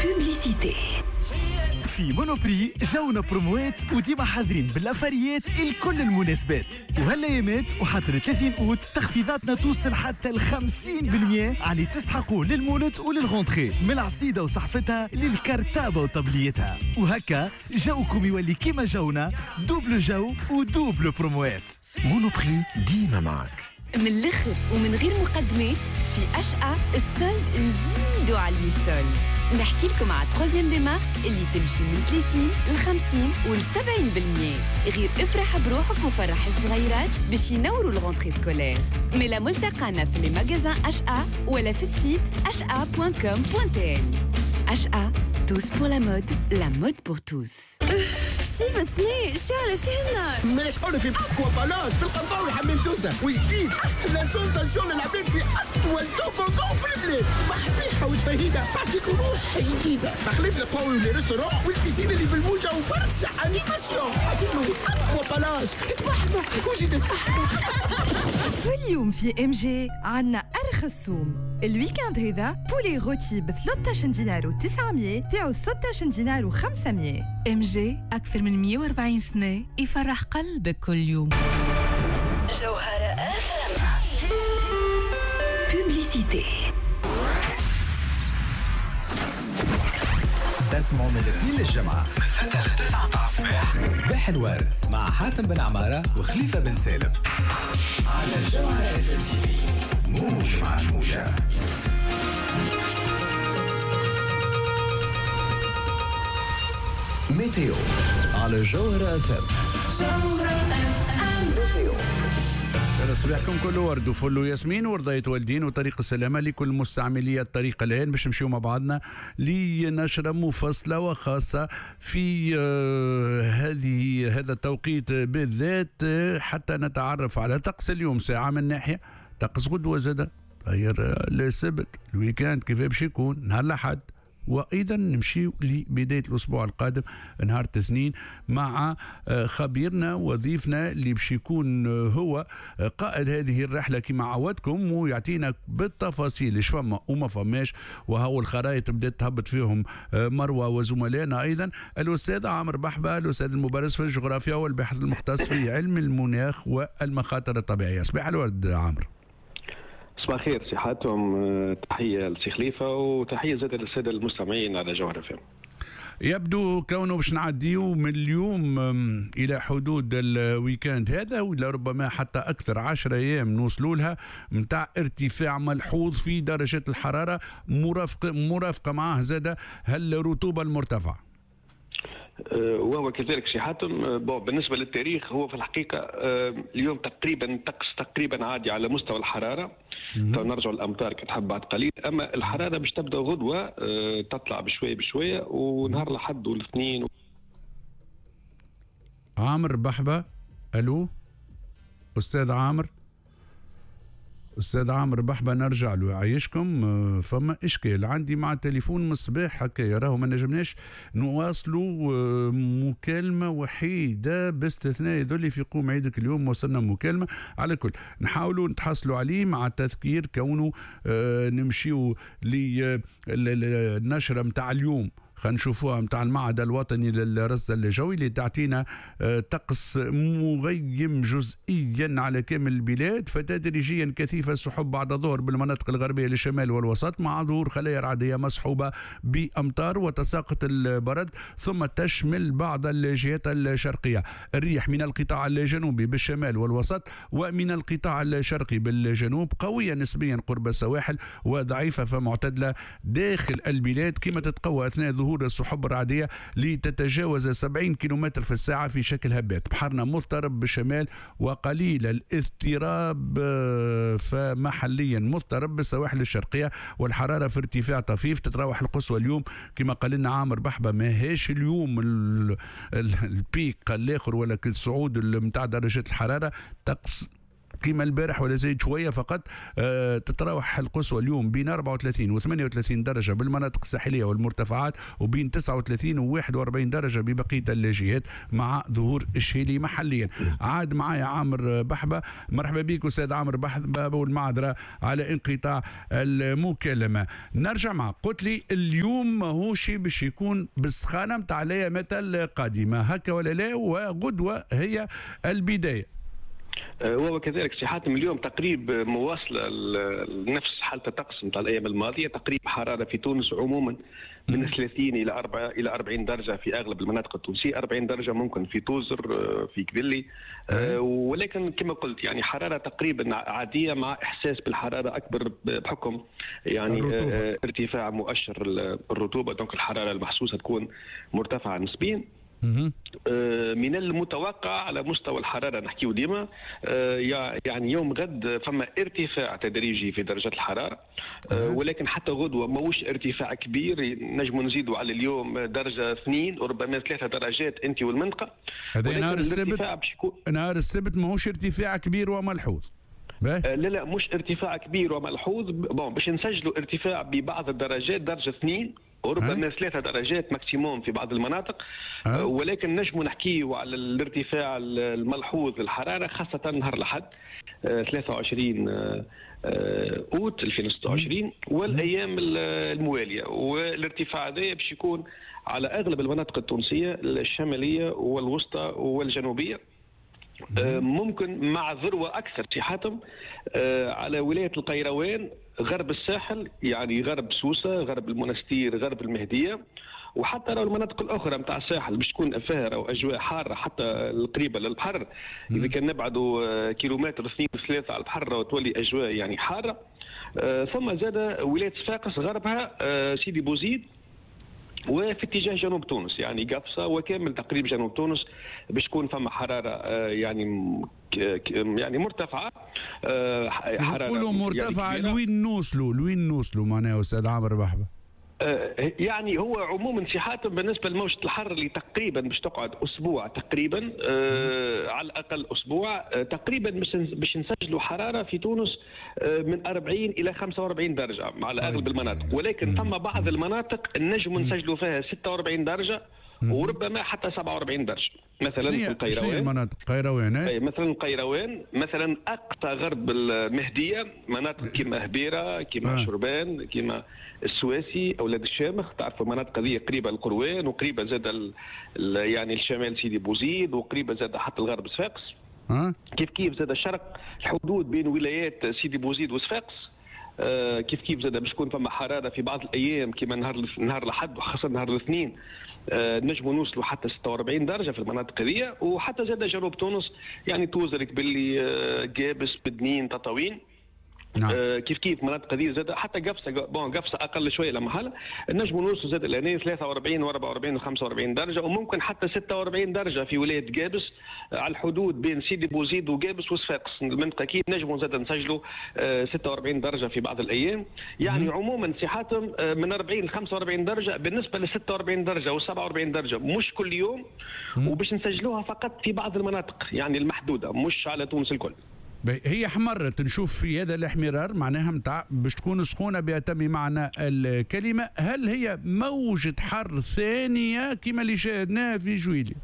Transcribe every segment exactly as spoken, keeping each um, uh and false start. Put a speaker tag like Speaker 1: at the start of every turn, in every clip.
Speaker 1: بوبليسيتي.
Speaker 2: في مونوبري جاونا بروموات وديما حاضرين بالافاريات لكل المناسبات، وهالايامات وحتى ثلاثين اوت تخفيضاتنا توصل حتى ل خمسين بالمئة على اللي تستحقوا للمولد وللغونتخي، من العصيده وصحفتها للكرتابه وطبليتها، وهكا جوكم يولي كيما جونا دوبل جو ودوبل بروموات. مونوبري ديما معك.
Speaker 1: من الاخر ومن غير مقدمات، في أشقى السولد نزيدوا على السولد. نحكي لكم على تروزيام دي مارك اللي تمشي من ثلاثين ل خمسين و سبعين بالمئة. غير افرح بروحك وفرح الصغيرات باش ينوروا الغونتري سكولير. ملا ملتقانا في لي ماغازان أشقى ولا في السيت أشقى بوان كوم بوان تي إن. أشقى tous pour la mode, la mode pour tous.
Speaker 3: سيف سني شعلة فيه النار.
Speaker 4: ماش حول في أقوى بلاص في القنطاوي حمام سوسة، وجديد لا سونساسيون للعباد في أطول توبوغون في البلاد. بحبيحة وتفهيدة تعطيك روح جديدة. تخليف القوي والريستوران والبيسين اللي في الموجة وبرشا أنيماسيون. حسينو أقوى بلاص تتبحبح وزيد تتبحبح.
Speaker 3: واليوم في ام جي عنا أرخص سوم. الويكاند هذا بولي غوتي ب ثلاثة عشر دينار وتسعمية فيعو ستة عشر دينار وخمسمية.
Speaker 5: ام جي أكثر من مئة وأربعين سنة يفرح قلبك كل يوم.
Speaker 1: جوهرة آخر بوبليسيتي.
Speaker 6: تسمعوا من الاثنين للجمعة من ستة لتسعة الصباح صباح الورد مع حاتم بن عمارة وخليفة بن سالم على جوهرة اف ام تي في. موج مع الموجة. ميتيو على جوهرة اف ام.
Speaker 7: صباحكم كله ورد وفل وياسمين ورضاية والدين وطريق السلامة لكل مستعملية الطريق. الآن باش نمشيو مع بعضنا لنشرة مفصلة وخاصة في آه هذه هذا التوقيت بالذات، آه حتى نتعرف على طقس اليوم ساعة من ناحية، طقس غدوة زادة غير السبت الويكاند كيف باش يكون نهار الأحد، وأيضا نمشي لبداية الأسبوع القادم نهار الاثنين مع خبيرنا وضيفنا اللي باش يكون هو قائد هذه الرحلة كما عودكم، ويعطينا بالتفاصيل ايش فما وما فماش، وهو الخرائط بدات تهبط فيهم مروة وزملائنا أيضا الأستاذ عامر بحبة، الأستاذ المبرز في الجغرافيا والباحث المختص في علم المناخ والمخاطر الطبيعية. صباح الورد عامر.
Speaker 8: صباح الخير سي حاتم، تحية لسي خليفة وتحية زادة للسادة المستمعين على جوهرة فهم.
Speaker 7: يبدو كونه باش نعديو من اليوم الى حدود الويكاند هذا ولا ربما حتى اكثر عشرة ايام نوصلوا لها متاع ارتفاع ملحوظ في درجة الحرارة، مرافقة مرافقة معاه زادة هالرطوبة المرتفعة.
Speaker 8: وهو كذلك سي حاتم. بالنسبة للتاريخ هو في الحقيقة اليوم تقريبا طقس تقريبا عادي على مستوى الحرارة. نرجع الأمطار كتحب بعد قليل، أما الحرارة باش تبدأ غدوة تطلع بشوية بشوية ونهار الأحد والاثنين و...
Speaker 7: عامر بحبة. ألو أستاذ عامر. أستاذ عامر بحبة نرجع له. يعيشكم. فما إشكال عندي مع التليفون من الصباح هكايا، راهو ما نجمناش نواصلوا مكالمة وحيدة باستثناء يظل في قوم عيدك اليوم وصلنا مكالمة. على كل نحاولوا نتحصلوا عليه مع التذكير كونه نمشيوا للنشرة متاع اليوم، خلينا نشوفوها متاع المعهد الوطني للرصد الجوي اللي تعطينا طقس مغيم جزئيا على كامل البلاد، فتدريجيا كثيفة السحب بعد الظهر بالمناطق الغربية للشمال والوسط مع ظهور خلايا رعدية مصحوبة بأمطار وتساقط البرد، ثم تشمل بعض الجهات الشرقية. الريح من القطاع الجنوبي بالشمال والوسط ومن القطاع الشرقي بالجنوب قوية نسبيا قرب السواحل وضعيفة فمعتدلة داخل البلاد، كما تتقوى أثناء ظهور السحب الرعدية لتتجاوز سبعين كيلومتر في الساعة في شكل هبات. بحرنا مضطرب بالشمال وقليل الاضطراب، فمحليا مضطرب بالسواحل الشرقية، والحرارة في ارتفاع طفيف. تتراوح القصوى اليوم كما قال لنا عامر بحبة ماهيش اليوم البيك الاخر ولكن الصعود متاع درجة الحرارة. طقس كيما البارح ولا زايد شويه فقط. آه تتراوح القصوى اليوم بين أربعة وثلاثين و ثمانية وثلاثين درجه بالمناطق الساحليه والمرتفعات، وبين تسعة وثلاثين و واحد وأربعين درجه ببقيه اللاجئات مع ظهور الشيلي محليا. عاد معايا عامر بحبه. مرحبا بك استاذ عامر بحبه، والمعذره على انقطاع المكالمه. نرجع معك، قلت لي اليوم ماهوش باش يكون بالسخانه نتاع الايامات القادمه هكا ولا لا، وغدوه هي البدايه؟
Speaker 8: وهو كذلك سي حاتم، اليوم تقريب مواصله لنفس حاله الطقس نتاع الايام الماضيه. تقريب حراره في تونس عموما من ثلاثين الى أربعة الى أربعين درجه في اغلب المناطق التونسيه، أربعين درجه ممكن في توزر في كذلي، ولكن كما قلت يعني حراره تقريبا عاديه مع احساس بالحراره اكبر بحكم يعني الرطوبة. ارتفاع مؤشر الرطوبه، دونك الحراره المحسوسه تكون مرتفعه نسبيا. من المتوقع على مستوى الحراره نحكيو ديما يعني يوم غد فما ارتفاع تدريجي في درجه الحراره، ولكن حتى غدوه ماهوش ارتفاع كبير، نجموا نزيدوا على اليوم درجه اثنين وربما ثلاثه درجات انت والمنطقه.
Speaker 7: هذا نهار السبت، نهار السبت ماهوش ارتفاع كبير وملحوظ.
Speaker 8: لا لا مش ارتفاع كبير وملحوظ، بون باش نسجلوا ارتفاع ببعض الدرجات درجه اثنين وربما ثلاثة درجات ماكسيموم في بعض المناطق، أه؟ ولكن نجموا نحكيوا على الارتفاع الملحوظ للحرارة خاصة نهار الأحد ثلاثة وعشرين أوت ألفين وستة وعشرين والأيام الموالية. والارتفاع هذا باش يكون على أغلب المناطق التونسية الشمالية والوسطى والجنوبية، ممكن مع ذروة أكثر سي حاتم على ولاية القيروان، غرب الساحل يعني غرب سوسة، غرب المنستير، غرب المهدية، وحتى لو المناطق الأخرى متاع الساحل باش تكون فيها وأجواء حارة حتى القريبة للبحر. إذا كان نبعدوا كيلومتر اثنين ثلاثة على البحر وتولي أجواء يعني حارة. ثم زاد ولاية صفاقس غربها سيدي بوزيد، وفي اتجاه جنوب تونس يعني قفصة وكامل تقريب جنوب تونس باش تكون فما حرارة يعني يعني مرتفعة.
Speaker 7: حرارة يقولوا مرتفعة يعني لوين نوصلوا لوين نوصلوا معناها أستاذ عامر بحبة؟
Speaker 8: يعني هو عموما سي حاتم بالنسبه لموجه الحر اللي تقريبا باش تقعد اسبوع تقريبا، آه على الاقل اسبوع، آه تقريبا باش نسجلوا حراره في تونس آه من أربعين الى خمسة وأربعين درجه على اغلب المناطق، ولكن ثم بعض المناطق النجم نسجلوا فيها ستة وأربعين درجه وربما حتى سبعة وأربعين درجه. مثلا في القيروان،
Speaker 7: المناطق قيروان
Speaker 8: اي مثلا القيروان، مثلا اقصى غرب المهديه مناطق كيما هبيره، كيما آه. شربان، كيما السواسي، اولاد الشامخ، تعرفوا المناطق هذه قريبه للقروان وقريبه زاد ال ال يعني الشمال سيدي بوزيد وقريبه زاد حتى الغرب صفاقس.
Speaker 7: آه.
Speaker 8: كيف كيف زاد الشرق، الحدود بين ولايات سيدي بوزيد وصفاقس. آه كيف كيف زاد باش تكون فما حراره في بعض الايام كيما نهار نهار الاحد وخاصه نهار الاثنين آه نجموا نوصلوا حتى ستة وأربعين درجه في المناطق هذه، وحتى زاد جنوب تونس يعني توزرك باللي آه قابس بدنين تطاوين. نعم. آه كيف كيف مناطق هذه زاد حتى قفصه، بون قفصه اقل شويه لما حاله نجموا نوصلوا زاد الان ثلاثة وأربعين وأربعة وأربعين وخمسة وأربعين درجه، وممكن حتى ستة وأربعين درجه في ولايه قابس آه على الحدود بين سيدي بوزيد وقابس وصفاقس المنطقه، اكيد نجموا زاد نسجلوا آه ستة وأربعين درجه في بعض الايام. يعني مم. عموما سي حاتم آه من أربعين ل خمسة وأربعين درجه، بالنسبه ل ستة وأربعين درجه و سبعة وأربعين درجه مش كل يوم، مم. وباش نسجلوها فقط في بعض المناطق يعني المحدوده مش على تونس الكل.
Speaker 7: هي احمرت نشوف في هذا الاحمرار معناها متاع باش تكون سخونه بأتم معنى الكلمه. هل هي موجه حر ثانيه كما اللي شاهدناها في جويلية؟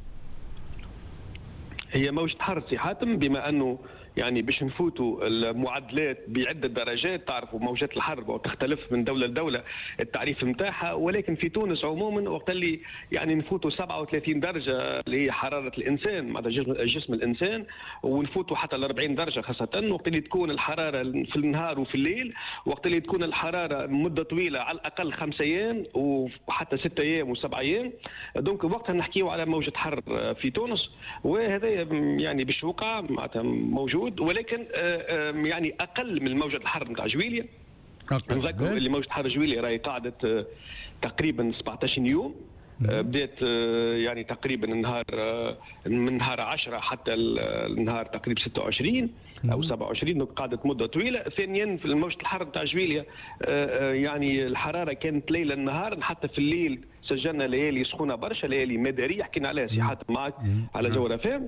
Speaker 8: هي موجه حر سي حاتم، بما انه يعني باش نفوتوا المعدلات بعده درجات، تعرفوا موجات الحر تختلف من دوله لدوله التعريف نتاعها، ولكن في تونس عموما وقت اللي يعني نفوتوا سبعة وثلاثين درجه اللي هي حراره الانسان مع جسم الانسان، ونفوتوا حتى ل أربعين درجه خاصه وقت اللي تكون الحراره في النهار وفي الليل، وقت اللي تكون الحراره مده طويله على الاقل خمسة ايام وحتى ستة ايام وسبعة ايام، دونك وقتها نحكيو على موجه حر في تونس، وهذا يعني باش وقع معناتها موجود، ولكن يعني اقل من موجه الحر نتاع جويلية. نذكر اللي موجه حر جويلية راهي قعدت تقريبا سبعطاش يوم، بدات يعني تقريبا النهار من نهار عشرة حتى النهار تقريبا ستة وعشرين او سبعة وعشرين، دونك قعدت مده طويله. ثانيا في موجه الحر نتاع جويلية يعني الحراره كانت ليلا النهار، حتى في الليل سجلنا ليالي سخونه برشا، ليالي مداريه حكينا عليها سي حاتم معك على جوهر فام.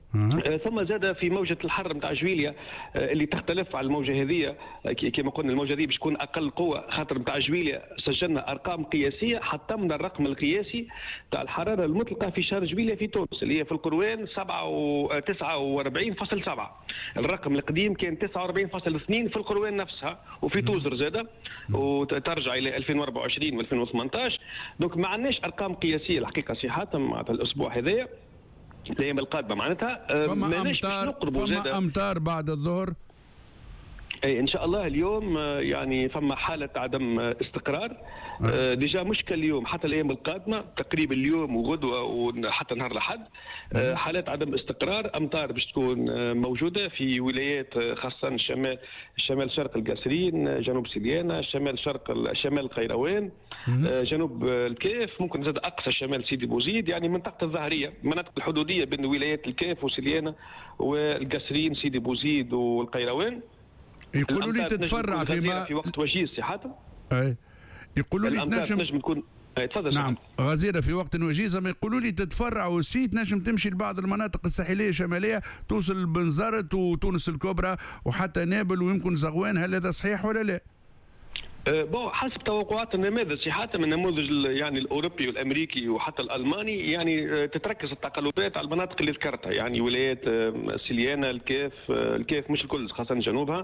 Speaker 8: أه. ثم زاد في موجة الحر نتاع جويليا اللي تختلف على الموجة هذه، كما قلنا الموجة هذه باش تكون أقل قوة، خاطر نتاع جويليا سجلنا أرقام قياسية حطمنا الرقم القياسي نتاع الحرارة المطلقة في شهر جويليا في تونس اللي هي في القروان تسعة وأربعين فاصلة سبعة. الرقم القديم كان تسعة وأربعين فاصلة اثنين في القروان نفسها وفي توزر زادة وترجع إلى ألفين وأربعة وعشرين و ألفين وثمانية عشر. دونك ما عندناش أرقام قياسية الحقيقة صحة مع الأسبوع هذايا الايام القادمه معناتها
Speaker 7: فما امطار فما امطار بعد الظهر.
Speaker 8: اي ان شاء الله اليوم يعني فما حاله عدم استقرار. أه. ديجا مشكل اليوم حتى الايام القادمه تقريبا اليوم وغدوه وحتى نهار الاحد أه حالات عدم استقرار، امطار باش تكون موجوده في ولايات خاصه الشمال الشمال شرق القاسرين، جنوب سليانه، شمال شرق شمال القيروان، أه جنوب الكاف، ممكن زاد اقصى شمال سيدي بوزيد، يعني منطقه الظهريه، المناطق الحدوديه بين ولايات الكاف وسليانه والقاسرين سيدي بوزيد والقيروان.
Speaker 7: يقولوا لي تتفرع فيما
Speaker 8: في وقت وجيز صحة.
Speaker 7: اي يقولوا لي
Speaker 8: تنجم تنجم تكون تفضل.
Speaker 7: نعم غزيرة في وقت وجيز، ما يقولوا لي تتفرع وسي تنجم تمشي لبعض المناطق الساحلية الشمالية توصل بنزرت وتونس الكبرى وحتى نابل ويمكن زغوان، هل هذا صحيح ولا لا؟
Speaker 8: أه بون حسب توقعات النماذج صحة من النموذج يعني الاوروبي والامريكي وحتى الالماني، يعني تتركز التقلبات على المناطق اللي ذكرتها، يعني ولايات سليانه، الكاف، الكاف مش الكل خاصه جنوبها،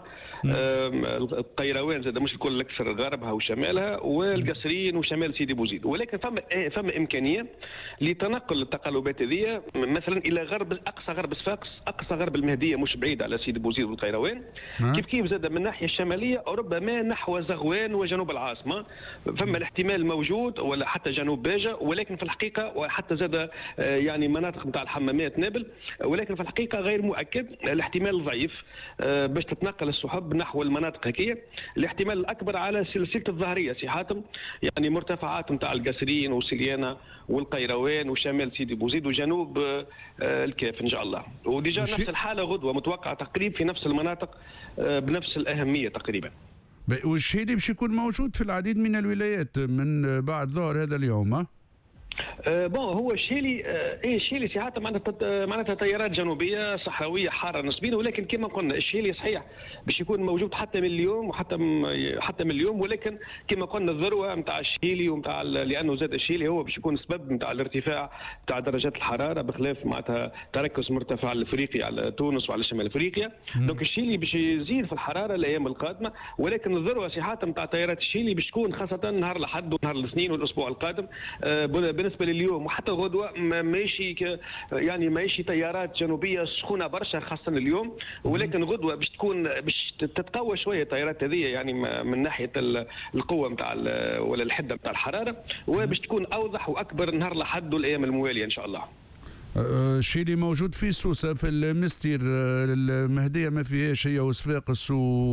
Speaker 8: القيروان زاد مش الكل، اكثر غربها وشمالها، والقاسرين وشمال سيدي بوزيد، ولكن فما فما امكانيه لتنقل التقلبات هذه مثلا الى غرب اقصى غرب صفاقس، اقصى غرب المهديه مش بعيد على سيدي بوزيد والقيروان، كيف كيف زاد من الناحيه الشماليه ربما نحو زغوان وجنوب العاصمه فما الاحتمال موجود، ولا حتى جنوب باجه، ولكن في الحقيقه وحتى زاد يعني مناطق نتاع الحمامات نابل، ولكن في الحقيقه غير مؤكد، الاحتمال ضعيف باش تتنقل السحب نحو المناطق هكيه. الاحتمال الاكبر على سلسله الظهريه سي حاتم، يعني مرتفعات نتاع القاسرين وسليانه والقيروان وشمال سيدي بوزيد وجنوب الكاف ان شاء الله، وديجا نفس الحاله غدوه متوقعه تقريبا في نفس المناطق بنفس الاهميه تقريبا.
Speaker 7: والشيء اللي باش يكون موجود في العديد من الولايات من بعد ظهر هذا اليوم. ها
Speaker 8: أه بون هو الشيلي أه ايه الشيلي ساعات معناتها معناتها تيارات جنوبيه صحراويه حاره نسبيا، ولكن كما قلنا الشيلي صحيح باش يكون موجود حتى من اليوم وحتى حتى من اليوم، ولكن كما قلنا الذروه نتاع الشيلي ومتاع لانه زاد الشيلي هو باش يكون سبب نتاع الارتفاع نتاع درجات الحراره، بخلاف معناتها تركز مرتفع الافريقي على تونس وعلى شمال افريقيا. دونك الشيلي باش يزيد في الحراره الايام القادمه، ولكن الذروه صحات نتاع تيارات الشيلي باش تكون خاصه نهار الاحد ونهار الاثنين والاسبوع القادم. أه بالنسبه لليوم وحتى غدوه ماشي يعني ماشي تيارات جنوبيه سخونه برشا خاصه اليوم، ولكن غدوه باش تكون باش تتقوى شويه التيارات هذه، يعني من ناحيه القوه نتاع ولا الحده نتاع الحراره، وباش تكون اوضح واكبر نهار الاحد والايام المواليه ان شاء الله.
Speaker 7: الشيء اللي موجود في سوسه في المستير المهديه ما فيهاش هي وصفاقس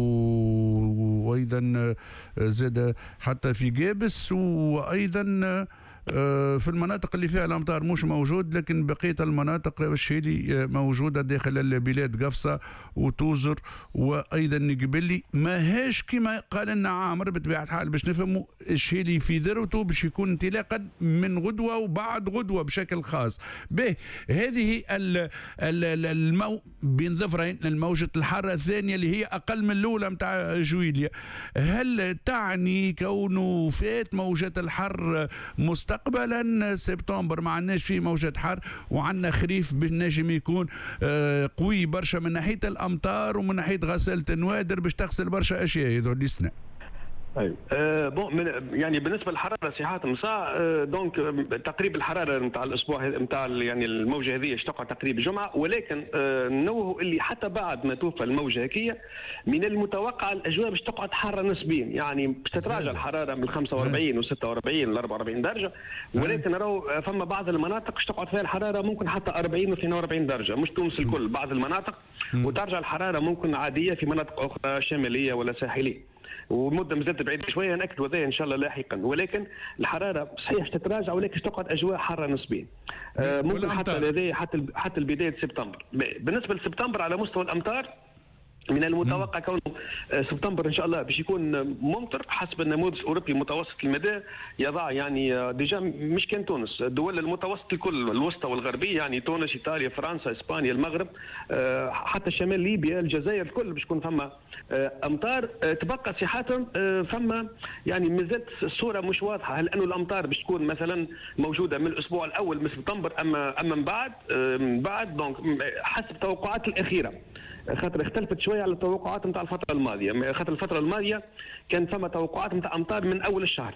Speaker 7: وايضا زاد حتى في جابس، وايضا في المناطق اللي فيها الامطار مش موجود، لكن بقيه المناطق الشيلي موجوده داخل البلاد قفصه وتوزر وايضا نقبلي، ماهاش كما قال لنا عامر بطبيعه الحال باش نفهموا الشيلي في ذروته باش يكون انطلاقا من غدوه وبعد غدوه بشكل خاص. به هذه المو بين ظفرين الموجه الحاره الثانيه اللي هي اقل من الاولى نتاع جويليا، هل تعني كونه فات موجه الحر مستقبلا سبتمبر ما عندناش فيه موجة حر وعندنا خريف بالنجم يكون قوي برشا من ناحية الأمطار ومن ناحية غسالة النوادر باش تغسل برشا أشياء هذول السنة؟
Speaker 8: ايوه أه بون يعني بالنسبه للحراره سي حاتم صح. أه دونك تقريبا الحراره نتاع الاسبوع نتاع يعني الموجه هذه اشتقع تقريبا الجمعه، ولكن أه نوه اللي حتى بعد ما توفى الموجه هكيه من المتوقع الاجواء باش تقعد حاره نسبيا، يعني باش تتراجع الحراره من خمسة وأربعين و ستة وأربعين ل أربعة وأربعين درجه، ولكن راهو فما بعض المناطق باش تقعد فيها الحراره ممكن حتى أربعين و اثنين وأربعين درجه، مش تونس الكل، بعض المناطق، وترجع الحراره ممكن عاديه في مناطق اخرى شماليه ولا ساحليه، ومده مازالت بعيده شويه ناكدوا هذا ان شاء الله لاحقا، ولكن الحراره صحيح تتراجع ولكن تقعد اجواء حاره نسبيا. آه ممكن حتى هذه حتى حتى البدايه سبتمبر. بالنسبه لسبتمبر على مستوى الامطار من المتوقع كونه سبتمبر ان شاء الله باش يكون ممطر حسب النموذج الاوروبي متوسط المدى يضع يعني ديجا مش كان تونس، الدول المتوسط الكل الوسطى والغربيه يعني تونس ايطاليا فرنسا اسبانيا المغرب حتى شمال ليبيا الجزائر الكل باش يكون فما امطار. تبقى صحه فما يعني مازالت الصوره مش واضحه، هل انه الامطار باش تكون مثلا موجوده من الاسبوع الاول من سبتمبر اما اما من بعد من بعد دونك حسب التوقعات الاخيره، خاطر اختلفت شويه على التوقعات نتاع الفتره الماضيه، خاطر الفتره الماضيه كان فما توقعات نتاع امطار من اول الشهر،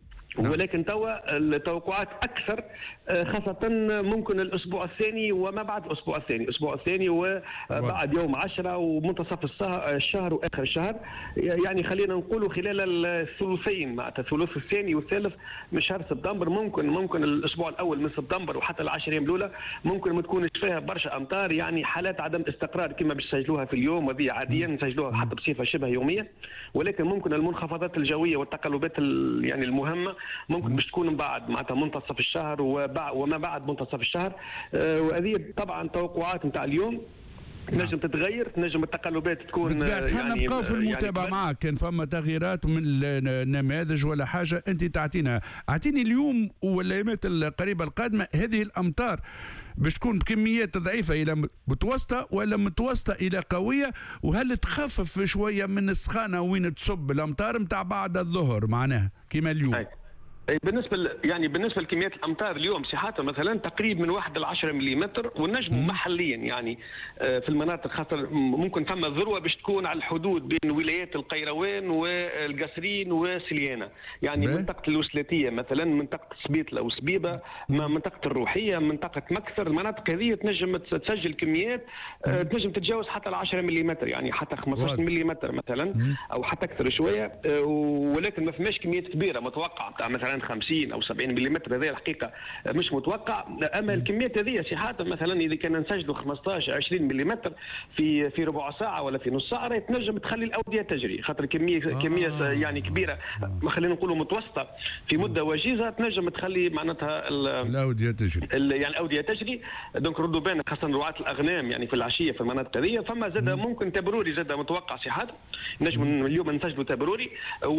Speaker 8: ولكن توا التوقعات اكثر خاصه ممكن الاسبوع الثاني وما بعد الاسبوع الثاني، الاسبوع الثاني وبعد يوم عشرة ومنتصف الشهر واخر الشهر، يعني خلينا نقولوا خلال الثلثين معناتها الثلث الثاني والثالث من شهر سبتمبر، ممكن ممكن الاسبوع الاول من سبتمبر وحتى العشر ايام الاولى ممكن ما تكونش فيها برشا امطار، يعني حالات عدم استقرار كما باش نسجلوها في اليوم وهذه عاديا نسجلوها حتى بصفه شبه يوميه، ولكن ممكن المنخفضات الجويه والتقلبات يعني المهمه ممكن باش تكون بعد معناتها منتصف الشهر وما بعد منتصف الشهر، وهذه طبعا توقعات نتاع اليوم تنجم تتغير، تنجم التقلبات تكون
Speaker 7: يعني نبقاو في المتابعه يعني معك كان فما تغييرات من النماذج ولا حاجه انت تعطينا. اعطيني اليوم والايامات القريبه القادمه هذه الامطار باش تكون بكميات ضعيفه الى متوسطه ولا متوسطه الى قويه، وهل تخفف شويه من السخانه وين تصب الامطار نتاع بعد الظهر معناها كما اليوم؟ هي.
Speaker 8: بالنسبه يعني بالنسبه لكميات الامطار اليوم صحتها مثلا تقريبا من واحد ل عشرة ملم، والنجم محليا يعني في المناطق خاطر ممكن ثم ذروه باش تكون على الحدود بين ولايات القيروان والقصرين وسليانه، يعني منطقه الوسلاتيه مثلا، منطقه سبيطله وسبيبه، منطقه الروحيه، منطقه مكثر، المناطق هذه تنجم تسجل كميات تنجم تتجاوز حتى ل عشرة ملم، يعني حتى خمسطاش ملم مثلا او حتى اكثر شويه، ولكن ما فماش كميات كبيره متوقعه بتاع مثلا خمسين او سبعين ملم، هذا الحقيقه مش متوقع. اما الكميات هذه صحاح مثلا اذا كنا نسجلوا خمسطاش عشرين ملم في في ربع ساعه ولا في نص ساعه تنجم تخلي الاوديه تجري، خاطر كميه آه. كميه يعني كبيره ما خلينا نقولوا متوسطه في مده وجيزه تنجم تخلي معناتها
Speaker 7: الاوديه تجري،
Speaker 8: يعني الاوديه تجري. دونك ردوا بالنا خاصه رعاة الاغنام يعني في العشيه في المناطق هذه، فما زاد ممكن تبروري زاد متوقع صحاح، نجم اليوم نسجلوا تبروري،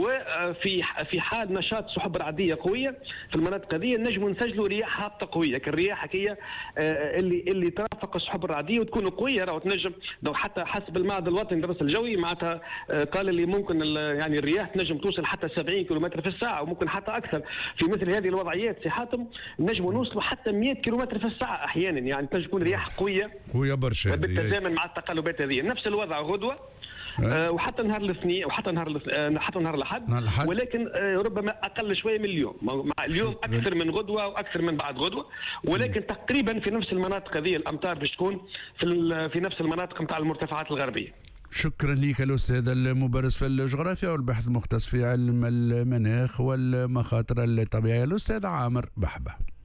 Speaker 8: وفي في حال نشاط سحب رعديه قويه في المناطق هذه نجم نسجلوا رياح هابطه قويه، كالرياح هي اللي اللي ترافق السحب الرعديه وتكون قويه راهو تنجم. دونك حتى حسب المعهد الوطني للدراسه الجوي معناتها قال اللي ممكن يعني الرياح تنجم توصل حتى سبعين كيلومتر في الساعه وممكن حتى اكثر في مثل هذه الوضعيات صحاتهم، نجم نوصلوا حتى مئة كيلومتر في الساعه احيانا، يعني تنجم تكون رياح قويه
Speaker 7: قويه برشا
Speaker 8: بالتزامن مع التقلبات هذه. نفس الوضع غدوه أه وحتى نهار الاثنين وحتى نهار أه حتى نهار الاحد، ولكن أه ربما اقل شويه من اليوم، مع اليوم اكثر من غدوه واكثر من بعد غدوه، ولكن تقريبا في نفس المناطق هذه الامطار باش تكون في في نفس المناطق نتاع المرتفعات الغربيه.
Speaker 7: شكرا لك الاستاذ المبرز في الجغرافيا والبحث المختص في علم المناخ والمخاطر الطبيعيه الاستاذ عامر بحبه.